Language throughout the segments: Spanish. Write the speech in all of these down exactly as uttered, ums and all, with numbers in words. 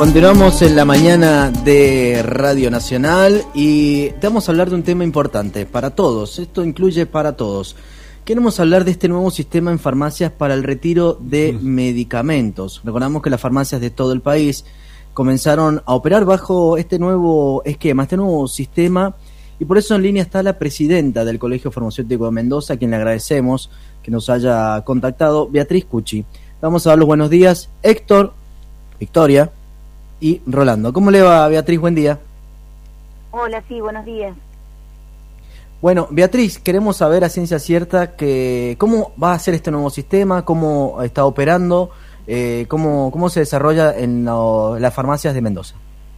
Continuamos en la mañana de Radio Nacional y te vamos a hablar de un tema importante para todos. Esto incluye para todos. Queremos hablar de este nuevo sistema en farmacias para el retiro de medicamentos. Recordamos que las farmacias de todo el país comenzaron a operar bajo este nuevo esquema, este nuevo sistema, y por eso en línea está la presidenta del Colegio Farmacéutico de Mendoza, a quien le agradecemos que nos haya contactado, Beatriz Cucci. Vamos a dar los buenos días, Héctor, Victoria y Rolando. ¿Cómo le va, Beatriz? Buen día. Hola, sí, buenos días. Bueno, Beatriz, queremos saber a ciencia cierta que cómo va a ser este nuevo sistema, cómo está operando, eh, cómo, cómo se desarrolla en lo, las farmacias de Mendoza.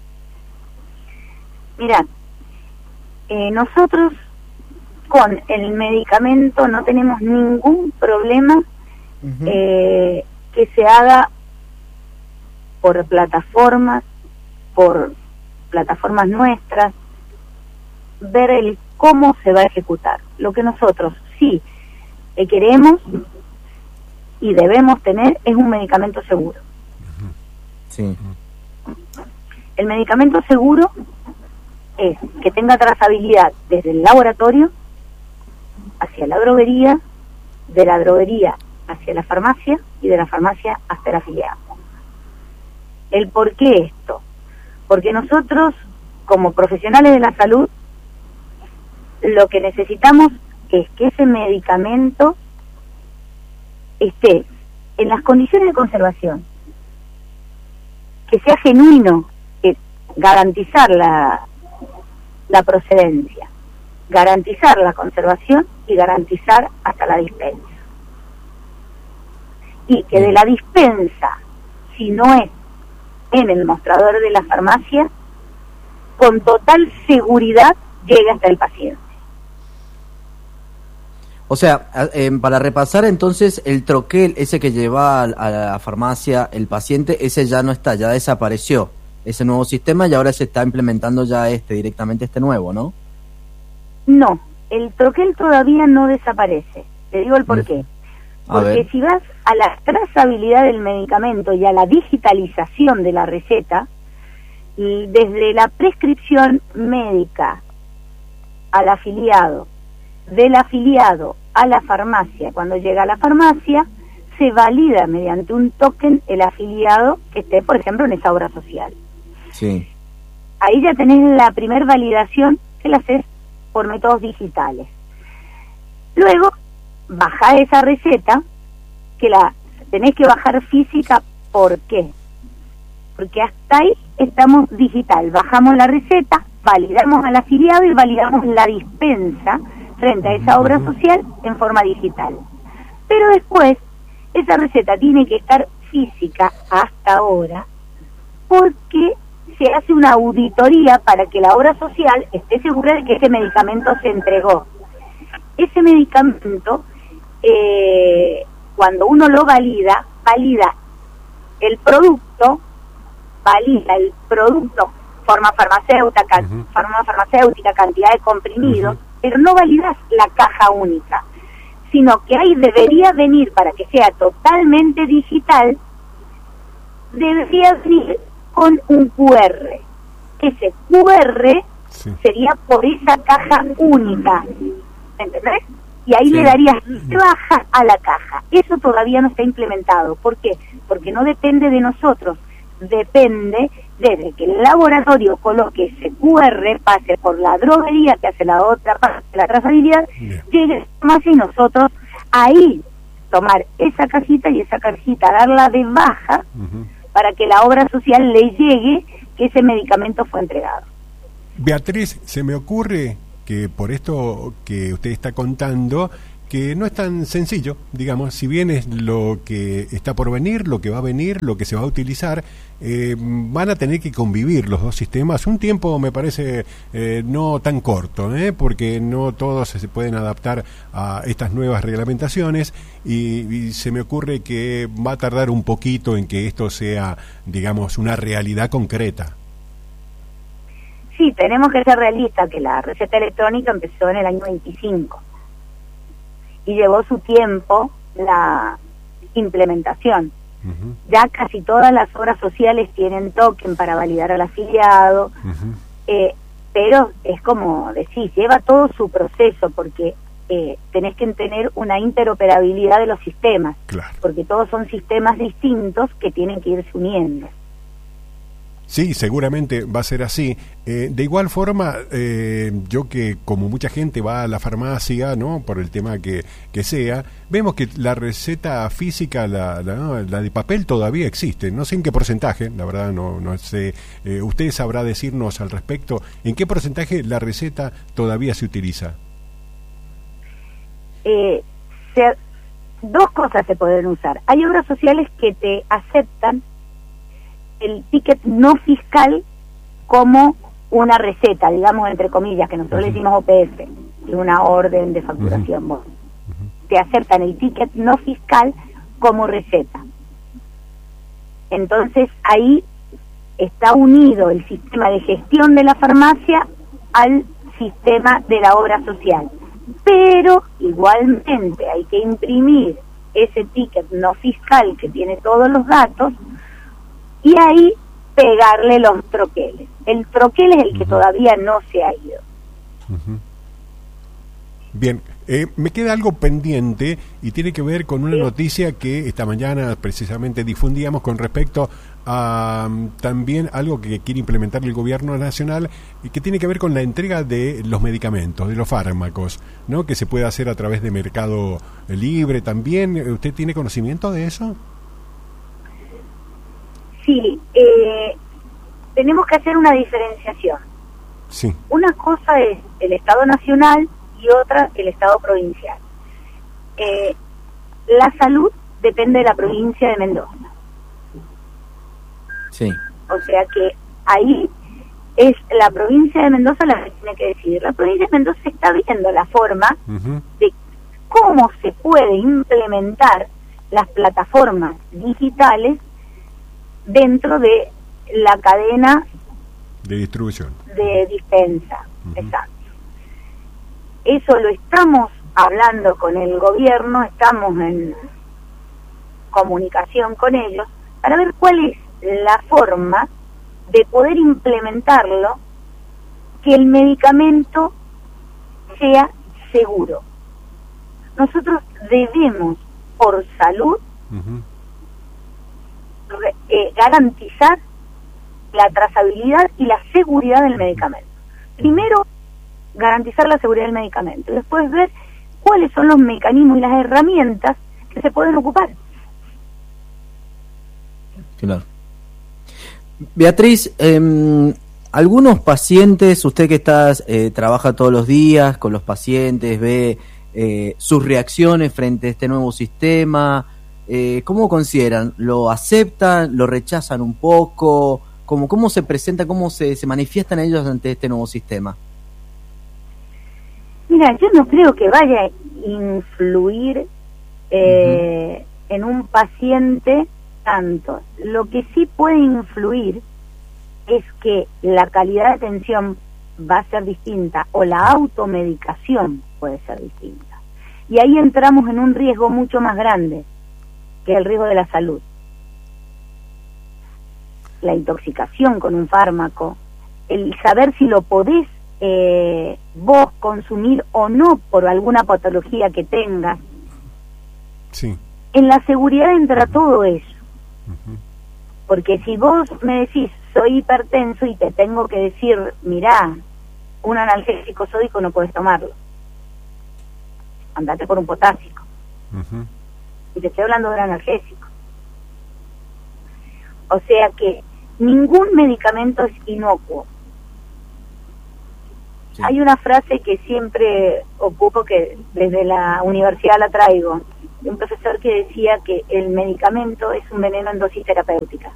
Mira, eh, nosotros con el medicamento no tenemos ningún problema uh-huh. eh, que se haga por plataformas, por plataformas nuestras, ver el cómo se va a ejecutar. Lo que nosotros sí eh, queremos y debemos tener es un medicamento seguro. Sí. El medicamento seguro es que tenga trazabilidad desde el laboratorio hacia la droguería, de la droguería hacia la farmacia y de la farmacia hasta el afiliado. ¿El por qué esto? Porque nosotros, como profesionales de la salud, lo que necesitamos es que ese medicamento esté en las condiciones de conservación, que sea genuino, que garantizar la, la procedencia, garantizar la conservación y garantizar hasta la dispensa. Y que de la dispensa, si no es en el mostrador de la farmacia, con total seguridad llegue hasta el paciente. O sea, eh, para repasar entonces, el troquel, ese que lleva a la farmacia el paciente, ese ya no está, ya desapareció, ese nuevo sistema, y ahora se está implementando ya este, directamente este nuevo, ¿no? No, el troquel todavía no desaparece. Te digo el por qué. Porque si vas a la trazabilidad del medicamento y a la digitalización de la receta, y desde la prescripción médica al afiliado, del afiliado a la farmacia, cuando llega a la farmacia, se valida mediante un token el afiliado que esté, por ejemplo, en esa obra social. Sí. Ahí ya tenés la primer validación que la haces por métodos digitales. Luego, bajá esa receta, que la tenés que bajar física. ¿Por qué? Porque hasta ahí estamos digital. Bajamos la receta, validamos al afiliado y validamos la dispensa frente a esa obra social en forma digital. Pero después, esa receta tiene que estar física hasta ahora, porque se hace una auditoría para que la obra social esté segura de que ese medicamento se entregó. Ese medicamento, eh, cuando uno lo valida, valida el producto, valida el producto, forma farmacéutica, uh-huh. forma farmacéutica, cantidad de comprimidos, uh-huh. pero no validas la caja única, sino que ahí debería venir, para que sea totalmente digital, debería venir con un cu erre. Ese cu erre sí. sería por esa caja única, ¿entendés? Y ahí sí. le darías de baja a la caja. Eso todavía no está implementado. ¿Por qué? Porque no depende de nosotros, depende desde que el laboratorio coloque ese cu erre, pase por la droguería que hace la otra parte de la trazabilidad, yeah. llegue más y nosotros ahí tomar esa cajita y esa cajita darla de baja uh-huh. para que la obra social le llegue que ese medicamento fue entregado. Beatriz, se me ocurre que por esto que usted está contando, que no es tan sencillo, digamos, si bien es lo que está por venir, lo que va a venir, lo que se va a utilizar, eh, van a tener que convivir los dos sistemas un tiempo, me parece, eh, no tan corto, ¿eh? Porque no todos se pueden adaptar a estas nuevas reglamentaciones y, y se me ocurre que va a tardar un poquito en que esto sea, digamos, una realidad concreta. Sí, tenemos que ser realistas, que la receta electrónica empezó en el año veinticinco y llevó su tiempo la implementación. Uh-huh. Ya casi todas las obras sociales tienen token para validar al afiliado, Uh-huh. eh, pero es como decís, lleva todo su proceso, porque eh, tenés que tener una interoperabilidad de los sistemas, Claro. porque todos son sistemas distintos que tienen que irse uniendo. Sí, seguramente va a ser así. Eh, de igual forma, eh, yo que como mucha gente va a la farmacia, ¿no? Por el tema que, que sea, vemos que la receta física, la, la, ¿no? la de papel todavía existe. No sé en qué porcentaje, la verdad no, no sé. Eh, usted sabrá decirnos al respecto en qué porcentaje la receta todavía se utiliza. Eh, se, dos cosas se pueden usar. Hay obras sociales que te aceptan el ticket no fiscal como una receta, digamos entre comillas, que nosotros le decimos O P F, una orden de facturación. Uh-huh. Bueno, te aceptan el ticket no fiscal como receta. Entonces ahí está unido el sistema de gestión de la farmacia al sistema de la obra social. Pero igualmente hay que imprimir ese ticket no fiscal que tiene todos los datos y ahí pegarle los troqueles. El troquel es el que uh-huh. todavía no se ha ido. Uh-huh. Bien, eh, me queda algo pendiente y tiene que ver con una sí. noticia que esta mañana precisamente difundíamos con respecto a um, también algo que quiere implementar el gobierno nacional y que tiene que ver con la entrega de los medicamentos, de los fármacos, ¿no? Que se puede hacer a través de Mercado Libre también. ¿Usted tiene conocimiento de eso? Sí, eh, tenemos que hacer una diferenciación. Sí. Una cosa es el Estado Nacional y otra el Estado Provincial. Eh, la salud depende de la provincia de Mendoza. Sí. O sea que ahí es la provincia de Mendoza la que tiene que decidir. La provincia de Mendoza está viendo la forma uh-huh. de cómo se puede implementar las plataformas digitales dentro de la cadena de distribución, de dispensa. Uh-huh. Exacto. Eso lo estamos hablando con el gobierno, estamos en comunicación con ellos para ver cuál es la forma de poder implementarlo, que el medicamento sea seguro. Nosotros debemos, por salud, uh-huh. Eh, garantizar la trazabilidad y la seguridad del medicamento. Primero, garantizar la seguridad del medicamento, y después ver cuáles son los mecanismos y las herramientas que se pueden ocupar. Claro. Beatriz, eh, algunos pacientes, usted que está, eh, trabaja todos los días con los pacientes, ve eh, sus reacciones frente a este nuevo sistema. Eh, ¿Cómo consideran? ¿Lo aceptan? ¿Lo rechazan un poco? ¿Cómo, cómo se presenta, cómo se, se manifiestan ellos ante este nuevo sistema? Mira, yo no creo que vaya a influir eh, uh-huh. en un paciente tanto. Lo que sí puede influir es que la calidad de atención va a ser distinta o la automedicación puede ser distinta. Y ahí entramos en un riesgo mucho más grande, que es el riesgo de la salud. La intoxicación con un fármaco, el saber si lo podés eh, vos consumir o no por alguna patología que tengas. Sí. En la seguridad entra todo eso. Uh-huh. Porque si vos me decís, soy hipertenso y te tengo que decir, mirá, un analgésico sódico no puedes tomarlo, andate por un potásico. Uh-huh. Y te estoy hablando de un analgésico. O sea que ningún medicamento es inocuo. Sí. Hay una frase que siempre ocupo, que desde la universidad la traigo, de un profesor que decía que el medicamento es un veneno en dosis terapéutica.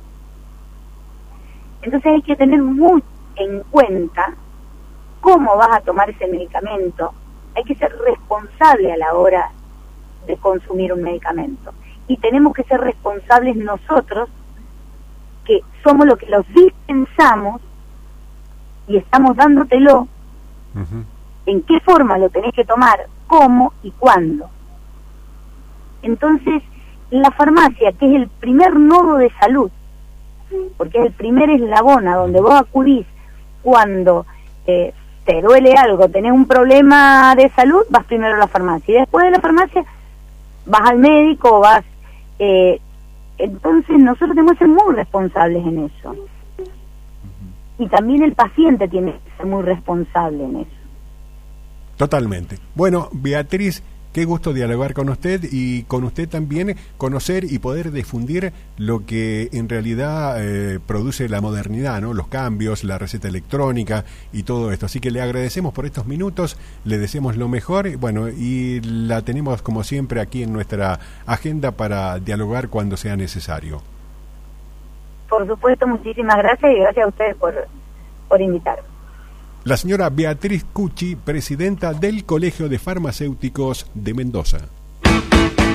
Entonces hay que tener muy en cuenta cómo vas a tomar ese medicamento. Hay que ser responsable a la hora de consumir un medicamento. Y tenemos que ser responsables nosotros, que somos los que los dispensamos y estamos dándotelo. Uh-huh. En qué forma lo tenés que tomar, cómo y cuándo. Entonces, la farmacia, que es el primer nodo de salud, porque es el primer eslabón a donde vos acudís cuando eh, te duele algo, tenés un problema de salud, vas primero a la farmacia, y después de la farmacia vas al médico, vas... Eh, entonces nosotros tenemos que ser muy responsables en eso. Y también el paciente tiene que ser muy responsable en eso. Totalmente. Bueno, Beatriz, qué gusto dialogar con usted y con usted también conocer y poder difundir lo que en realidad eh, produce la modernidad, ¿no? Los cambios, la receta electrónica y todo esto. Así que le agradecemos por estos minutos, le deseamos lo mejor, bueno, y la tenemos como siempre aquí en nuestra agenda para dialogar cuando sea necesario. Por supuesto, muchísimas gracias y gracias a ustedes por, por invitarme. La señora Beatriz Cucci, presidenta del Colegio de Farmacéuticos de Mendoza.